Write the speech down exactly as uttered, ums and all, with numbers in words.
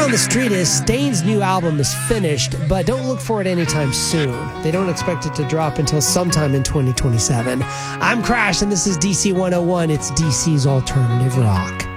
on the street is Stain's new album is finished, but don't look for it anytime soon. They don't expect it to drop until sometime in twenty twenty-seven. I'm Crash, and this is D C one oh one. It's D C's Alternative Rock.